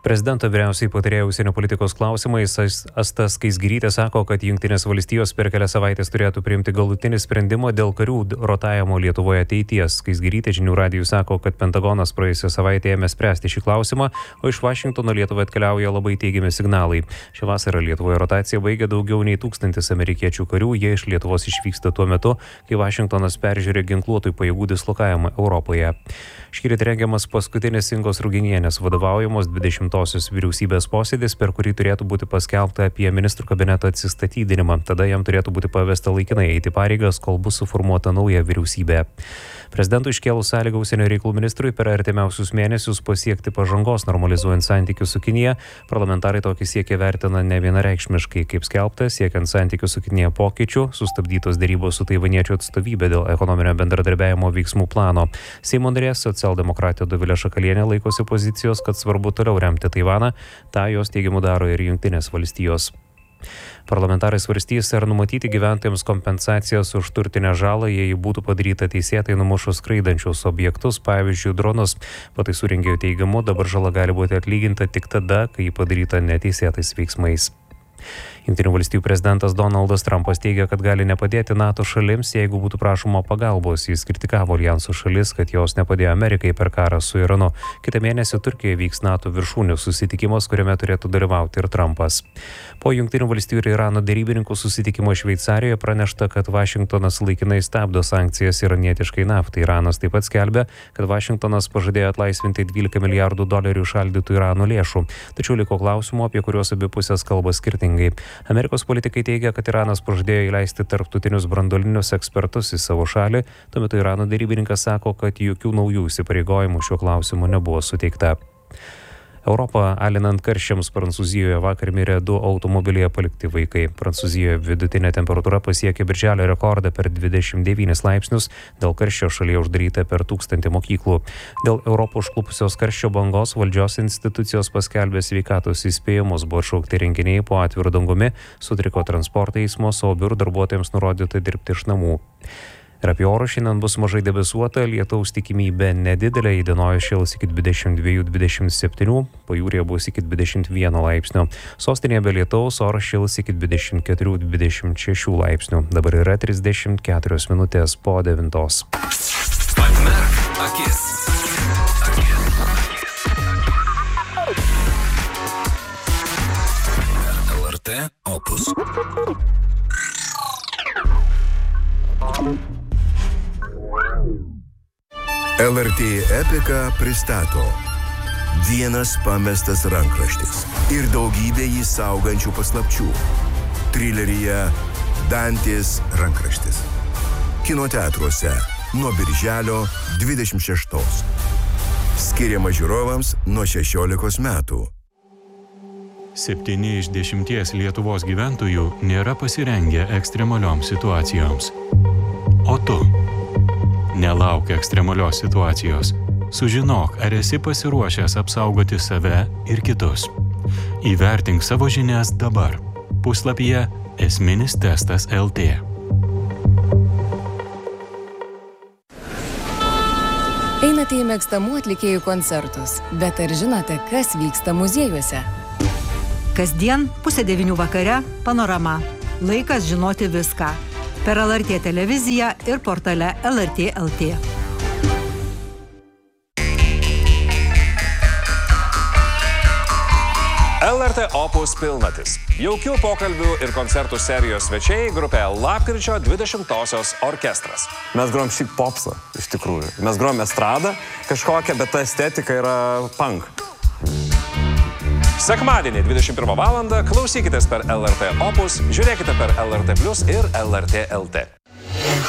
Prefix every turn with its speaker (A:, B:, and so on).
A: Prezidento vyriausiai patarėja užsienio politikos klausimais Asta Skaisgirytė sako, kad Jungtinės valstijos per kelias savaitės turėtų priimti galutinį sprendimą dėl karių rotavimo Lietuvoje ateities. Skaisgirytė žinių radijui sako, kad Pentagonas praėjusią savaitę ėmė spręsti šį klausimą, o iš Vašingtono Lietuvą atkeliauja labai teigiami signalai. Šią vasarą Lietuvoje rotaciją baigia daugiau nei 1000 amerikiečių karių, jie iš Lietuvos išvyksta tuo metu, kai Vašingtonas peržiūrė ginkluotųjų pajėgų dislokavimą Europoje. Šįryt rengiamas paskutinis Ingos Ruginienės vadovaujamos 20-osios vyriausybės posėdis, per kurį turėtų būti paskelbta apie ministrų kabineto atsistatydinimą. Tada jam turėtų būti pavesta laikinai eiti pareigas, kol bus suformuota nauja vyriausybė. Prezidentui iškėlus sąlygą užsienio reikalų ministrui per artimiausius mėnesius pasiekti pažangos normalizuojant santykius su Kinija, parlamentarai tokį siekį vertina ne vienareikšmiškai. Kaip skelbta, siekiant santykių su Kinija pokyčių, sustabdytos dėrybos su taivaniečių atstovybė dėl ekonominio bendradarbiavimo veiksmų plano. Seimo narė socialdemokratė Dovilė Šakalienė laikosi pozicijos, kad svarbu toliau remti Taivaną, tą jos teigimu daro ir Jungtinės valstijos. Parlamentarai svarstys, ar numatyti gyventojams kompensacijas už turtinę žalą, jei būtų padaryta teisėtai numušus skraidančius objektus, pavyzdžiui, dronus. Pataisų rengėjų teigimu, dabar žala gali būti atlyginta tik tada, kai ji padaryta neteisėtais veiksmais. Jungtinių valstijų prezidentas Donaldas Trumpas teigia, kad gali nepadėti NATO šalims, jeigu būtų prašoma pagalbos. Jis kritikavo aljanso šalis, kad jos nepadėjo Amerikai per karą su Iranu. Kitą mėnesį Turkijoje vyks NATO viršūnių susitikimas, kuriame turėtų dalyvauti ir Trumpas. Po Jungtinių valstijų ir Irano derybininkų susitikimo Šveicarijoje pranešta, kad Vašingtonas laikinai stabdo sankcijas iranietiškai naftai. Iranas taip pat skelbia, kad Vašingtonas pažadėjo atlaisvinti $12 milijardų šaldytų Irano lėšų. Tačiau liko klausimų, apie kuriuos abi pusės kalba skirtingai. Amerikos politikai teigia, kad Iranas pažadėjo įleisti tarptautinius branduolinius ekspertus į savo šalį. Tuo metu Irano derybininkas sako, kad jokių naujų įsipareigojimų šiuo klausimu nebuvo suteikta. Europą alinant karščiams Prancūzijoje vakar mirė 2 automobilyje palikti vaikai. Prancūzijoje vidutinė temperatūra pasiekė birželio rekordą per 29 laipsnius, dėl karščio šalyje uždaryta per 1000 mokyklų. Dėl Europą užklupusios karščio bangos valdžios institucijos paskelbė sveikatos įspėjimus, buvo atšaukti renginiai po atviru dangumi, sutriko transporto eismas, o biurų darbuotojams nurodyta dirbti iš namų. Ir apie orą šiandien bus mažai debesuota, lietaus tikimybė nedidelė, įdienojus šils iki 22-27, pajūryje bus iki 21 laipsnių. Sostinėje be lietaus oras šils iki 24-26 laipsnių. Dabar yra 34 minutės po 9.
B: Atmerk akis. LRT Opus.
C: LRT Epika pristato Vienas pamestas rankraštis ir daugybė jį saugančių paslapčių. Trileryje Dantės rankraštis. Kino teatruose nuo birželio 26. Skiriama žiūrovams nuo 16 metų.
D: 7 iš 10 Lietuvos gyventojų nėra pasirengę ekstremalioms situacijoms. O tu? Nelauk ekstremalios situacijos. Sužinok, ar esi pasiruošęs apsaugoti save ir kitus. Įvertink savo žinias dabar. Puslapyje Esminis testas LT.
E: Einate į mėgstamų atlikėjų koncertus, bet ar žinote, kas vyksta muziejuose?
F: Kasdien 8:30 vakare Panorama. Laikas žinoti viską. Per LRT televiziją ir portale LRT LT.
G: LRT Opus pilnatis. Jaukių pokalbių ir koncertų serijos svečiai grupė Lapkričio 20-osios orkestras.
H: Mes grojam šį popsą, iš tikrųjų. Mes grojam estradą kažkokią, bet ta estetika yra punk.
G: Sekmadienį 21 valandą klausykitės per LRT Opus, žiūrėkite per LRT Plus ir LRT LT.